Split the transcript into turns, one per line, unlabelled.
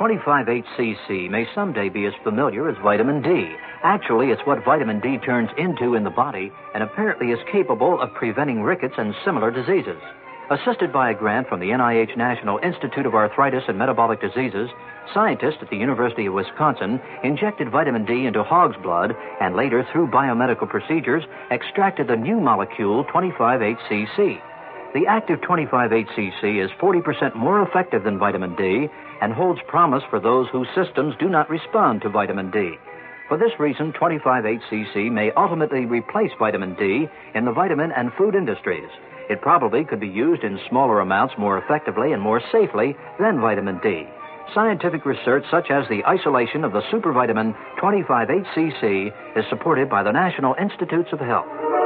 25-HCC may someday be as familiar as vitamin D. Actually, it's what vitamin D turns into in the body and apparently is capable of preventing rickets and similar diseases. Assisted by a grant from the NIH National Institute of Arthritis and Metabolic Diseases, scientists at the University of Wisconsin injected vitamin D into hog's blood and later, through biomedical procedures, extracted the new molecule 25-HCC. The active 25-HCC is 40% more effective than vitamin D and holds promise for those whose systems do not respond to vitamin D. For this reason, 25-HCC may ultimately replace vitamin D in the vitamin and food industries. It probably could be used in smaller amounts more effectively and more safely than vitamin D. Scientific research such as the isolation of the supervitamin 25-HCC is supported by the National Institutes of Health.